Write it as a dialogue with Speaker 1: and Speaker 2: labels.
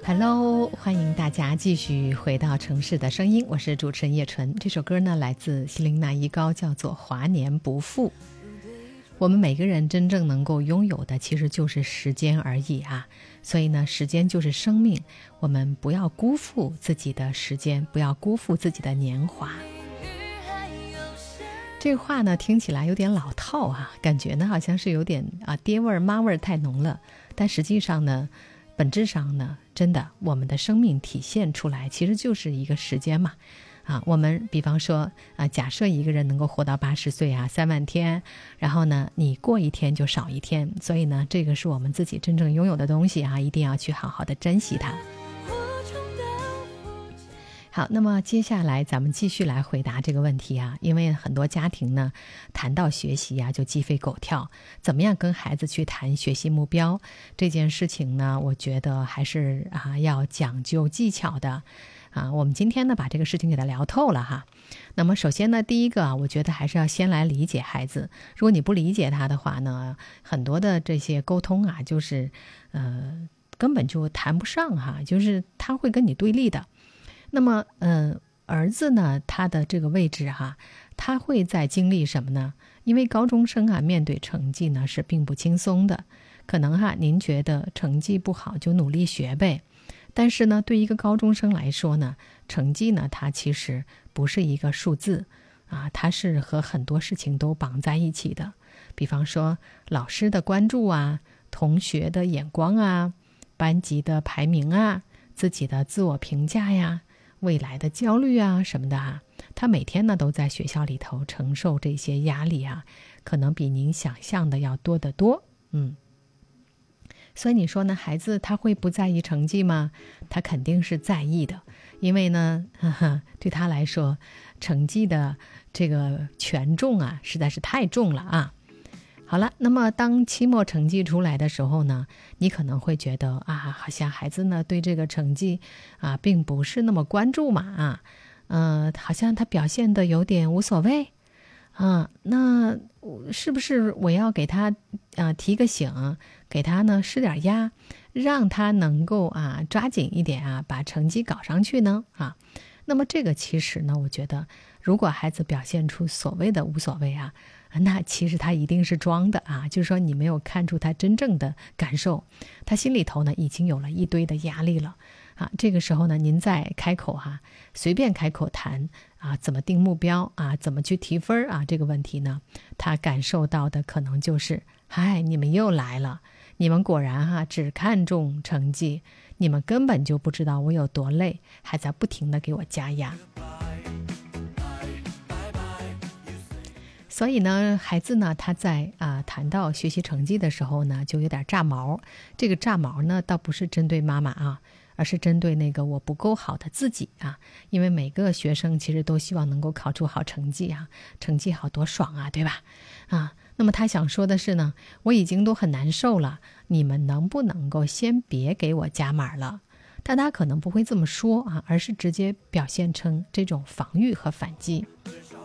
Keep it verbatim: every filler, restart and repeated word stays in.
Speaker 1: Hello， 欢迎大家继续回到城市的声音，我是主持人叶纯。这首歌呢来自希林娜依高，叫做《华年不负》。我们每个人真正能够拥有的其实就是时间而已啊，所以呢，时间就是生命，我们不要辜负自己的时间，不要辜负自己的年华。这话呢听起来有点老套啊，感觉呢好像是有点啊爹味儿妈味儿太浓了，但实际上呢本质上呢，真的我们的生命体现出来其实就是一个时间嘛。啊，我们比方说啊，假设一个人能够活到八十岁啊，三万天，然后呢，你过一天就少一天，所以呢，这个是我们自己真正拥有的东西啊，一定要去好好的珍惜它。好，那么接下来咱们继续来回答这个问题啊，因为很多家庭呢，谈到学习啊，就鸡飞狗跳，怎么样跟孩子去谈学习目标这件事情呢？我觉得还是啊要讲究技巧的。啊，我们今天呢把这个事情给它聊透了哈。那么首先呢，第一个啊，我觉得还是要先来理解孩子。如果你不理解他的话呢，很多的这些沟通啊，就是呃根本就谈不上哈，就是他会跟你对立的。那么呃儿子呢，他的这个位置哈，他会在经历什么呢？因为高中生啊，面对成绩呢是并不轻松的。可能哈，您觉得成绩不好就努力学呗。但是呢，对一个高中生来说呢，成绩呢，它其实不是一个数字啊，它是和很多事情都绑在一起的。比方说，老师的关注啊，同学的眼光啊，班级的排名啊，自己的自我评价呀，未来的焦虑啊什么的啊，他每天呢都在学校里头承受这些压力啊，可能比您想象的要多得多。嗯。所以你说呢，孩子他会不在意成绩吗？他肯定是在意的，因为呢，呵呵，对他来说，成绩的这个权重啊，实在是太重了啊。好了，那么当期末成绩出来的时候呢，你可能会觉得啊，好像孩子呢对这个成绩啊，并不是那么关注嘛啊，呃，好像他表现的有点无所谓。啊，那是不是我要给他啊提个醒，给他呢施点压，让他能够啊抓紧一点啊，把成绩搞上去呢？啊，那么这个其实呢，我觉得如果孩子表现出所谓的无所谓啊，那其实他一定是装的啊，就是说你没有看出他真正的感受，他心里头呢已经有了一堆的压力了。啊，这个时候呢，您再开口哈、啊，随便开口谈啊，怎么定目标啊，怎么去提分啊，这个问题呢，他感受到的可能就是，嗨，你们又来了，你们果然哈、啊、只看重成绩，你们根本就不知道我有多累，还在不停的给我加压。所以呢，孩子呢，他在啊谈到学习成绩的时候呢，就有点炸毛。这个炸毛呢，倒不是针对妈妈啊，而是针对那个我不够好的自己啊。因为每个学生其实都希望能够考出好成绩啊，成绩好多爽啊，对吧？啊，那么他想说的是呢，我已经都很难受了，你们能不能够先别给我加码了？但他可能不会这么说啊，而是直接表现成这种防御和反击。